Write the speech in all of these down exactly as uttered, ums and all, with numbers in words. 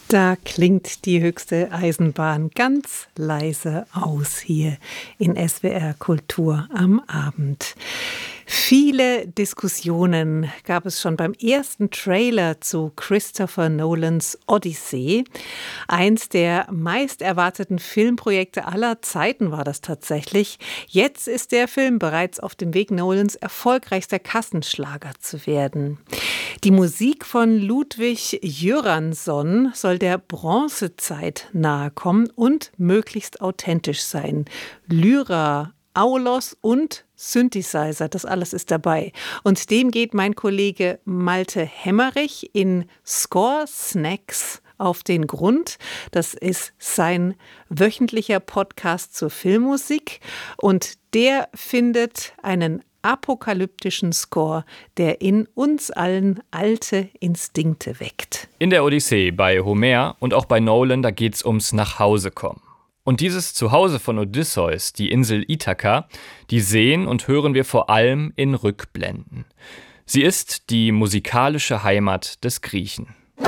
Da klingt die höchste Eisenbahn ganz leise aus hier in S W R Kultur am Abend. Viele Diskussionen gab es schon beim ersten Trailer zu Christopher Nolans Odyssey. Eins der meist erwarteten Filmprojekte aller Zeiten war das tatsächlich. Jetzt ist der Film bereits auf dem Weg, Nolans erfolgreichster Kassenschlager zu werden. Die Musik von Ludwig Göransson soll der Bronzezeit nahe kommen und möglichst authentisch sein. Lyra, Aulos und Synthesizer, das alles ist dabei. Und dem geht mein Kollege Malte Hemmerich in Score Snacks auf den Grund. Das ist sein wöchentlicher Podcast zur Filmmusik und der findet einen apokalyptischen Score, der in uns allen alte Instinkte weckt. In der Odyssee bei Homer und auch bei Nolan, da geht's ums Nachhausekommen. Und dieses Zuhause von Odysseus, die Insel Ithaka, die sehen und hören wir vor allem in Rückblenden. Sie ist die musikalische Heimat des Griechen.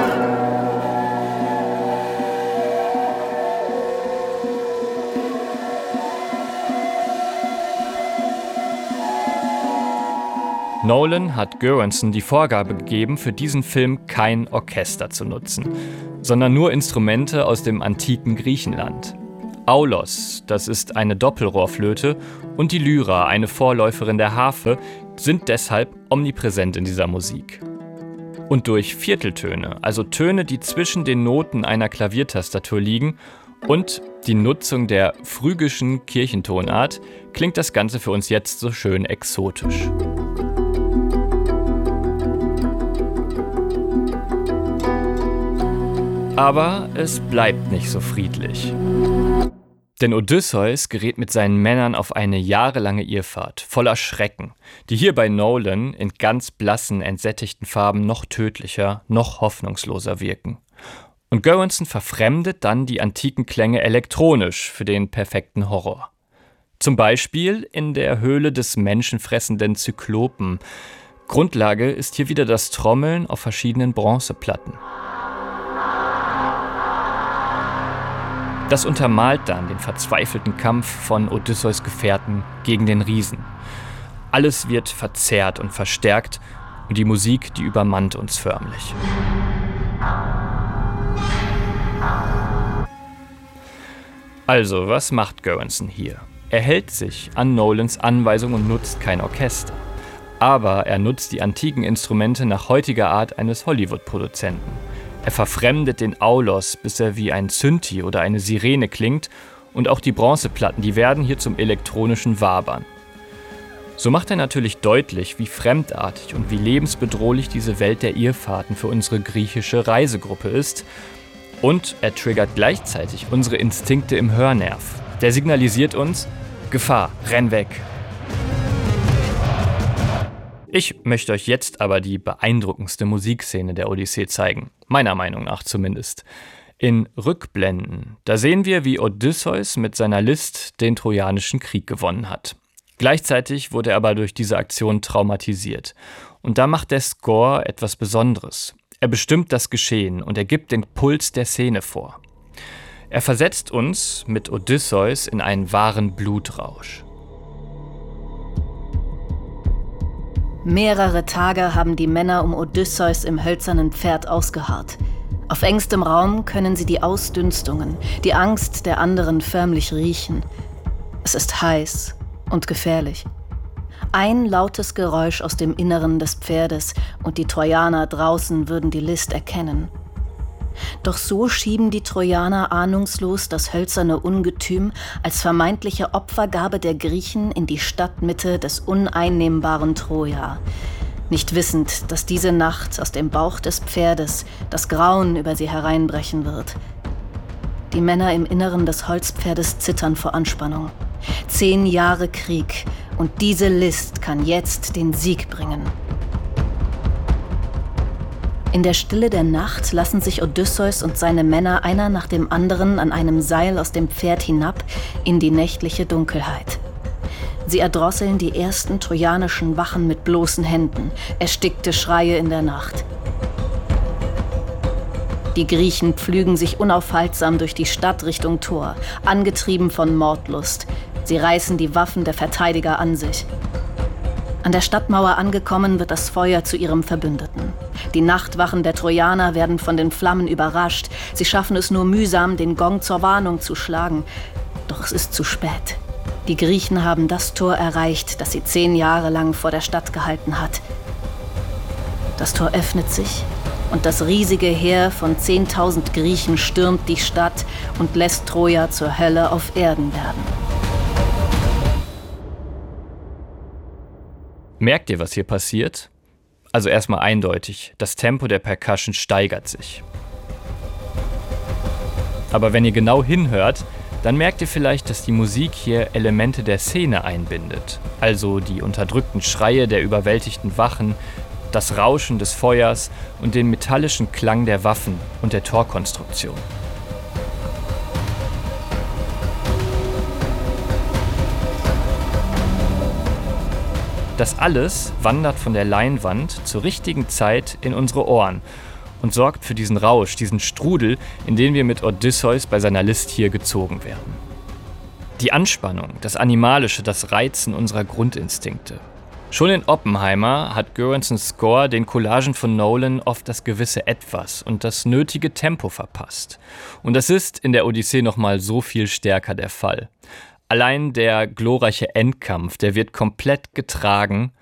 Nolan hat Göransson die Vorgabe gegeben, für diesen Film kein Orchester zu nutzen, sondern nur Instrumente aus dem antiken Griechenland. Aulos, das ist eine Doppelrohrflöte, und die Lyra, eine Vorläuferin der Harfe, sind deshalb omnipräsent in dieser Musik. Und durch Vierteltöne, also Töne, die zwischen den Noten einer Klaviertastatur liegen, und die Nutzung der phrygischen Kirchentonart, klingt das Ganze für uns jetzt so schön exotisch. Aber es bleibt nicht so friedlich. Denn Odysseus gerät mit seinen Männern auf eine jahrelange Irrfahrt, voller Schrecken, die hier bei Nolan in ganz blassen, entsättigten Farben noch tödlicher, noch hoffnungsloser wirken. Und Göransson verfremdet dann die antiken Klänge elektronisch für den perfekten Horror. Zum Beispiel in der Höhle des menschenfressenden Zyklopen. Grundlage ist hier wieder das Trommeln auf verschiedenen Bronzeplatten. Das untermalt dann den verzweifelten Kampf von Odysseus Gefährten gegen den Riesen. Alles wird verzerrt und verstärkt und die Musik, die übermannt uns förmlich. Also, was macht Göransson hier? Er hält sich an Nolans Anweisung und nutzt kein Orchester. Aber er nutzt die antiken Instrumente nach heutiger Art eines Hollywood-Produzenten. Er verfremdet den Aulos, bis er wie ein Synthi oder eine Sirene klingt, und auch die Bronzeplatten, die werden hier zum elektronischen Wabern. So macht er natürlich deutlich, wie fremdartig und wie lebensbedrohlich diese Welt der Irrfahrten für unsere griechische Reisegruppe ist. Und er triggert gleichzeitig unsere Instinkte im Hörnerv. Der signalisiert uns: Gefahr, renn weg. Ich möchte euch jetzt aber die beeindruckendste Musikszene der Odyssee zeigen, meiner Meinung nach zumindest. In Rückblenden, da sehen wir, wie Odysseus mit seiner List den Trojanischen Krieg gewonnen hat. Gleichzeitig wurde er aber durch diese Aktion traumatisiert. Und da macht der Score etwas Besonderes. Er bestimmt das Geschehen und er gibt den Puls der Szene vor. Er versetzt uns mit Odysseus in einen wahren Blutrausch. Mehrere Tage haben die Männer um Odysseus im hölzernen Pferd ausgeharrt. Auf engstem Raum können sie die Ausdünstungen, die Angst der anderen förmlich riechen. Es ist heiß und gefährlich. Ein lautes Geräusch aus dem Inneren des Pferdes und die Trojaner draußen würden die List erkennen. Doch so schieben die Trojaner ahnungslos das hölzerne Ungetüm als vermeintliche Opfergabe der Griechen in die Stadtmitte des uneinnehmbaren Troja, nicht wissend, dass diese Nacht aus dem Bauch des Pferdes das Grauen über sie hereinbrechen wird. Die Männer im Inneren des Holzpferdes zittern vor Anspannung. Zehn Jahre Krieg und diese List kann jetzt den Sieg bringen. In der Stille der Nacht lassen sich Odysseus und seine Männer einer nach dem anderen an einem Seil aus dem Pferd hinab in die nächtliche Dunkelheit. Sie erdrosseln die ersten trojanischen Wachen mit bloßen Händen, erstickte Schreie in der Nacht. Die Griechen pflügen sich unaufhaltsam durch die Stadt Richtung Tor, angetrieben von Mordlust. Sie reißen die Waffen der Verteidiger an sich. An der Stadtmauer angekommen, wird das Feuer zu ihrem Verbündeten. Die Nachtwachen der Trojaner werden von den Flammen überrascht. Sie schaffen es nur mühsam, den Gong zur Warnung zu schlagen. Doch es ist zu spät. Die Griechen haben das Tor erreicht, das sie zehn Jahre lang vor der Stadt gehalten hat. Das Tor öffnet sich und das riesige Heer von zehntausend Griechen stürmt die Stadt und lässt Troja zur Hölle auf Erden werden. Merkt ihr, was hier passiert? Also erstmal eindeutig, das Tempo der Percussion steigert sich. Aber wenn ihr genau hinhört, dann merkt ihr vielleicht, dass die Musik hier Elemente der Szene einbindet. Also die unterdrückten Schreie der überwältigten Wachen, das Rauschen des Feuers und den metallischen Klang der Waffen und der Torkonstruktion. Das alles wandert von der Leinwand zur richtigen Zeit in unsere Ohren und sorgt für diesen Rausch, diesen Strudel, in den wir mit Odysseus bei seiner List hier gezogen werden. Die Anspannung, das Animalische, das Reizen unserer Grundinstinkte. Schon in Oppenheimer hat Göranssons Score den Collagen von Nolan oft das gewisse Etwas und das nötige Tempo verpasst. Und das ist in der Odyssee nochmal so viel stärker der Fall. Allein der glorreiche Endkampf, der wird komplett getragen